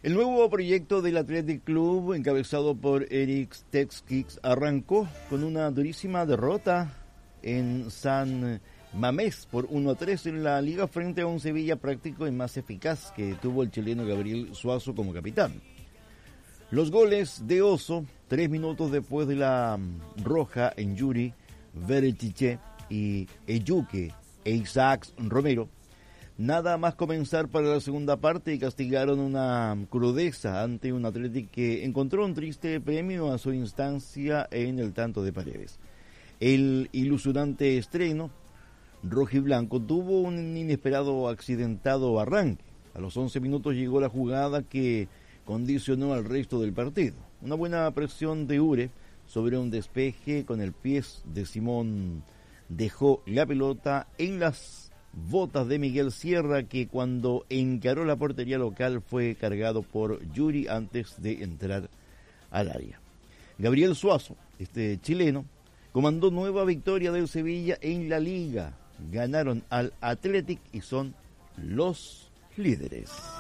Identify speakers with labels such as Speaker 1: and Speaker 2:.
Speaker 1: El nuevo proyecto del Athletic Club, encabezado por Eric Texkix, arrancó con una durísima derrota en San Mamés por 1-3 en la Liga frente a un Sevilla práctico y más eficaz que tuvo el chileno Gabriel Suazo como capitán. Los goles de Oso, 3 minutos después de la roja en Yuri, Veretiche y Eyuque e Isaac Romero. Nada más comenzar para la segunda parte y castigaron una crudeza ante un Athletic que encontró un triste premio a su instancia en el tanto de Paredes. El ilusionante estreno rojiblanco tuvo un inesperado accidentado arranque. A los 11 minutos llegó la jugada que condicionó al resto del partido. Una buena presión de Ure sobre un despeje con el pie de Simón dejó la pelota en las botas de Miguel Sierra, que cuando encaró la portería local fue cargado por Yuri antes de entrar al área. Gabriel Suazo, este chileno, comandó nueva victoria del Sevilla en la Liga. Ganaron al Athletic y son los líderes.